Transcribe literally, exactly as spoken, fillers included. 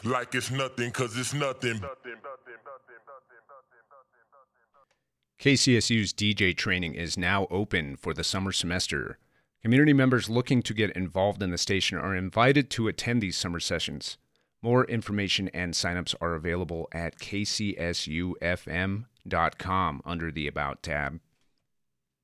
like it's nothing, cause it's nothing. K C S U's D J training is now open for the summer semester. Community members looking to get involved in the station are invited to attend these summer sessions. More information and signups are available at k c s u f m dot com under the About tab.